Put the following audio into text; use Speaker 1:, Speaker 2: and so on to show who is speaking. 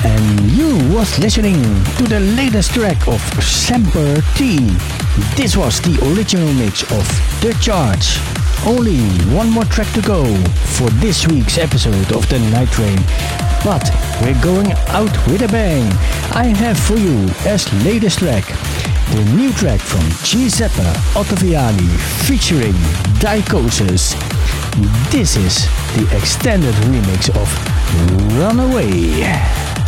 Speaker 1: And you was listening to the latest track of Semper T. This was the original mix of The Charge. Only one more track to go for this week's episode of the Night Train. But we're going out with a bang. I have for you as latest track the new track from Giuseppe Ottaviani featuring Dicosis. This is the extended remix of Runaway.